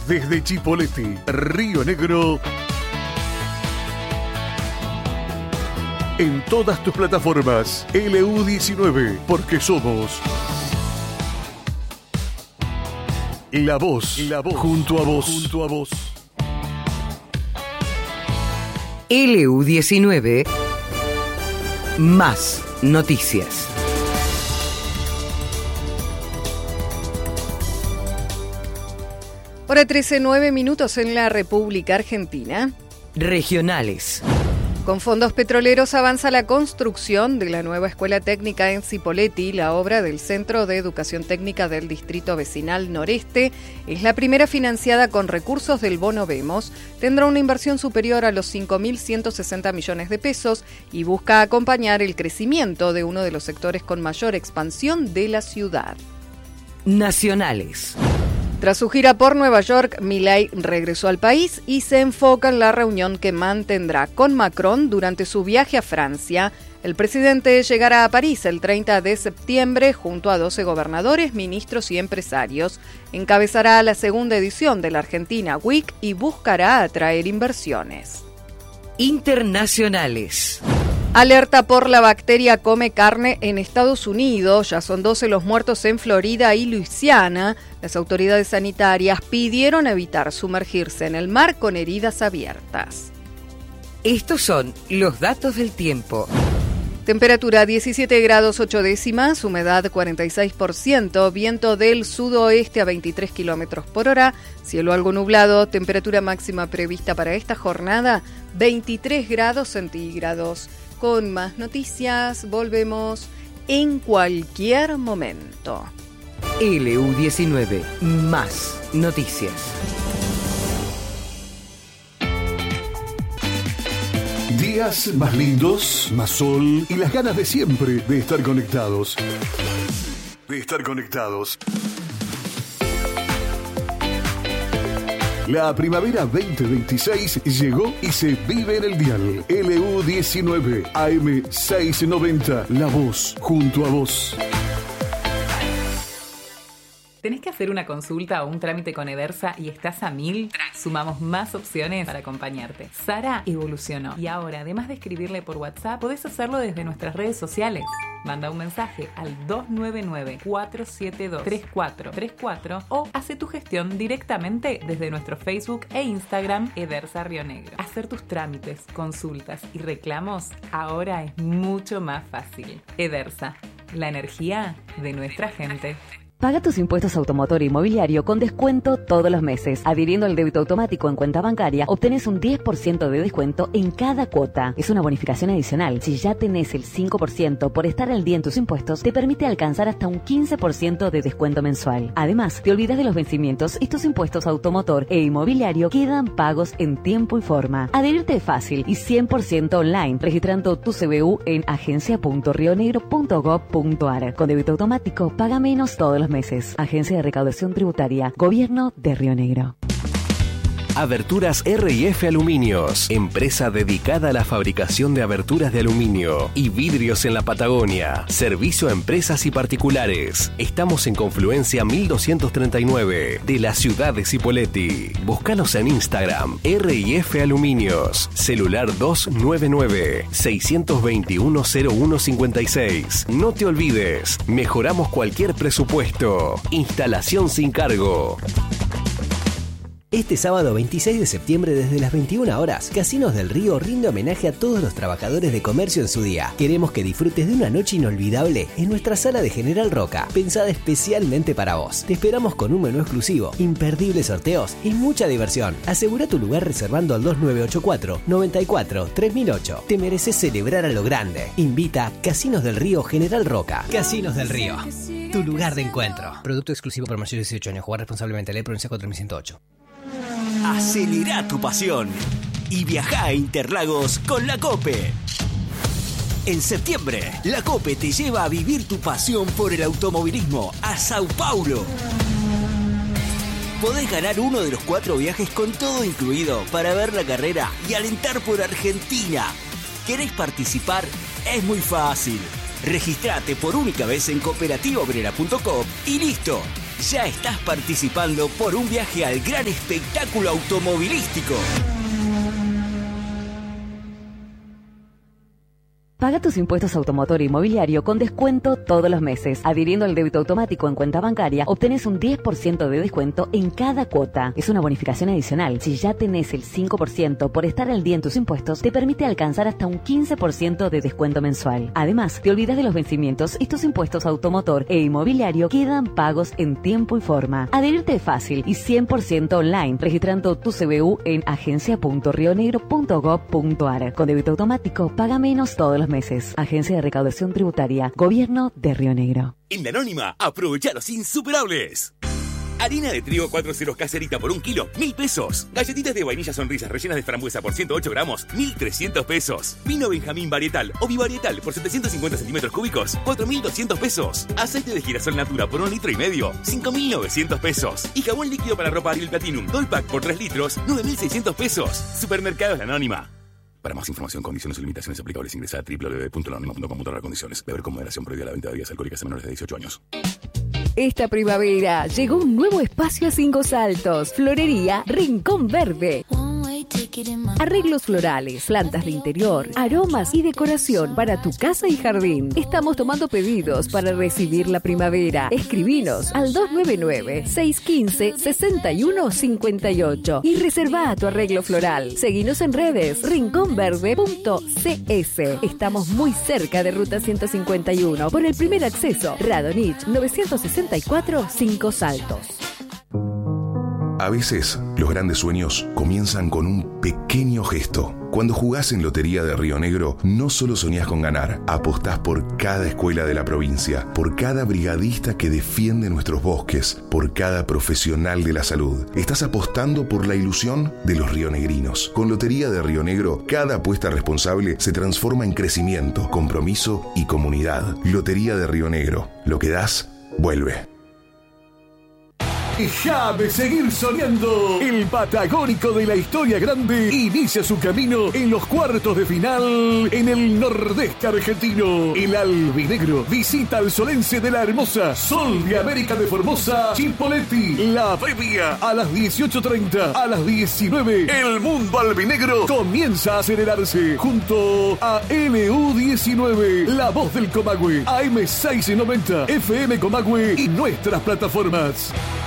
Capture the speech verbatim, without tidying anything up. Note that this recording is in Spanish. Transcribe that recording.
desde Chipoleti, Río Negro, en todas tus plataformas. L U diecinueve, porque somos la voz, la voz, junto a vos, junto a vos. L U diecinueve, más noticias. Hora trece, nueve minutos en la República Argentina. Regionales. Con fondos petroleros avanza la construcción de la nueva escuela técnica en Cipolletti. La obra del Centro de Educación Técnica del Distrito Vecinal Noreste es la primera financiada con recursos del Bono Vemos. Tendrá una inversión superior a los cinco mil ciento sesenta millones de pesos y busca acompañar el crecimiento de uno de los sectores con mayor expansión de la ciudad. Nacionales. Tras su gira por Nueva York, Milei regresó al país y se enfoca en la reunión que mantendrá con Macron durante su viaje a Francia. El presidente llegará a París el treinta de septiembre junto a doce gobernadores, ministros y empresarios. Encabezará la segunda edición de la Argentina Week y buscará atraer inversiones. Internacionales. Alerta por la bacteria come carne en Estados Unidos. Ya son doce los muertos en Florida y Luisiana. Las autoridades sanitarias pidieron evitar sumergirse en el mar con heridas abiertas. Estos son los datos del tiempo. Temperatura diecisiete grados ocho décimas, humedad cuarenta y seis por ciento, viento del sudoeste a veintitrés kilómetros por hora, cielo algo nublado, temperatura máxima prevista para esta jornada veintitrés grados centígrados. Con más noticias, volvemos en cualquier momento. L U diecinueve, más noticias. Días más lindos, más sol y las ganas de siempre de estar conectados. De estar conectados. La primavera veinte veintiséis llegó y se vive en el dial. L U diecinueve, A M seiscientos noventa, La Voz, junto a vos. ¿Tenés que hacer una consulta o un trámite con Edersa y estás a mil? Sumamos más opciones para acompañarte. Sara evolucionó y ahora, además de escribirle por WhatsApp, podés hacerlo desde nuestras redes sociales. Manda un mensaje al dos nueve nueve, cuatro siete dos, tres cuatro tres cuatro o hace tu gestión directamente desde nuestro Facebook e Instagram Edersa Río Negro. Hacer tus trámites, consultas y reclamos ahora es mucho más fácil. Edersa, la energía de nuestra gente. Paga tus impuestos automotor e inmobiliario con descuento todos los meses. Adhiriendo al débito automático en cuenta bancaria, obtenés un diez por ciento de descuento en cada cuota. Es una bonificación adicional. Si ya tenés el cinco por ciento por estar al día en tus impuestos, te permite alcanzar hasta un quince por ciento de descuento mensual. Además, te olvidas de los vencimientos y tus impuestos automotor e inmobiliario quedan pagos en tiempo y forma. Adherirte es fácil y cien por ciento online, registrando tu C B U en agencia punto rionegro punto gob punto ar. Con débito automático, paga menos todos los meses. Agencia de Recaudación Tributaria, Gobierno de Río Negro. Aberturas R y F Aluminios, empresa dedicada a la fabricación de aberturas de aluminio y vidrios en la Patagonia. Servicio a empresas y particulares. Estamos en Confluencia mil doscientos treinta y nueve de la ciudad de Cipolletti. Búscanos en Instagram, R y F Aluminios. Celular dos nueve nueve, seis dos uno, cero uno cinco seis. No te olvides, mejoramos cualquier presupuesto. Instalación sin cargo. Este sábado veintiséis de septiembre desde las veintiuna horas, Casinos del Río rinde homenaje a todos los trabajadores de comercio en su día. Queremos que disfrutes de una noche inolvidable en nuestra sala de General Roca, pensada especialmente para vos. Te esperamos con un menú exclusivo, imperdibles sorteos y mucha diversión. Asegura tu lugar reservando al dos nueve ocho cuatro, nueve cuatro, tres mil ocho. Te mereces celebrar a lo grande. Invita Casinos del Río General Roca. Casinos del Río, tu lugar de encuentro. Producto exclusivo para mayores de dieciocho años. Jugar responsablemente. Ley Provincia cuatro mil ciento ocho. Acelera tu pasión y viaja a Interlagos con la COPE. En septiembre, la COPE te lleva a vivir tu pasión por el automovilismo a Sao Paulo. Podés ganar uno de los cuatro viajes con todo incluido para ver la carrera y alentar por Argentina. ¿Querés participar? Es muy fácil. Registrate por única vez en cooperativa obrera punto com y listo. ya estás participando por un viaje al gran espectáculo automovilístico. Paga tus impuestos automotor e inmobiliario con descuento todos los meses. Adhiriendo al débito automático en cuenta bancaria, obtenés un diez por ciento de descuento en cada cuota. Es una bonificación adicional. Si ya tenés el cinco por ciento por estar al día en tus impuestos, te permite alcanzar hasta un quince por ciento de descuento mensual. Además, te olvidas de los vencimientos y tus impuestos automotor e inmobiliario quedan pagos en tiempo y forma. Adherirte es fácil y cien por ciento online, registrando tu C B U en agencia punto rionegro punto gob punto ar. Con débito automático, paga menos todos los meses. Agencia de Recaudación Tributaria, Gobierno de Río Negro. En La Anónima, aprovecha los insuperables. Harina de trigo cuatro ceros caserita por un kilo, mil pesos. Galletitas de vainilla sonrisas rellenas de frambuesa por ciento ocho gramos, mil trescientos pesos. Vino Benjamín varietal o bivarietal por setecientos cincuenta centímetros cúbicos, cuatro mil doscientos pesos. Aceite de girasol natura por un litro y medio, cinco mil novecientos pesos. Y jabón líquido para ropa Ariel Platinum Dollpack por tres litros, nueve mil seiscientos pesos. Supermercados La Anónima. Para más información, condiciones y limitaciones aplicables, ingresa a doble u doble u doble u punto la anónima punto com punto ar. Condiciones. Beber con moderación, prohibida la venta de bebidas alcohólicas a menores de dieciocho años. Esta primavera llegó un nuevo espacio a Cinco Saltos. Florería Rincón Verde. Arreglos florales, plantas de interior, aromas y decoración para tu casa y jardín. Estamos tomando pedidos para recibir la primavera. Escribinos al dos nueve nueve, seis uno cinco, seis uno cinco ocho y reserva tu arreglo floral. Seguinos en redes rincón verde punto c s. Estamos muy cerca de Ruta ciento cincuenta y uno por el primer acceso. Radonich novecientos sesenta y cuatro, Cinco Saltos. A veces, los grandes sueños comienzan con un pequeño gesto. Cuando jugás en Lotería de Río Negro, no solo soñás con ganar, apostás por cada escuela de la provincia, por cada brigadista que defiende nuestros bosques, por cada profesional de la salud. Estás apostando por la ilusión de los rionegrinos. Con Lotería de Río Negro, cada apuesta responsable se transforma en crecimiento, compromiso y comunidad. Lotería de Río Negro. Lo que das, vuelve. Deja de seguir soñando. El Patagónico de la Historia Grande inicia su camino en los cuartos de final en el Nordeste argentino. El albinegro visita al solense de la hermosa Sol de América de Formosa, Chipoleti. La previa a las dieciocho treinta, a las diecinueve. El mundo albinegro comienza a acelerarse junto a L U diecinueve, La Voz del Comahue, A M seiscientos noventa, F M Comahue y nuestras plataformas.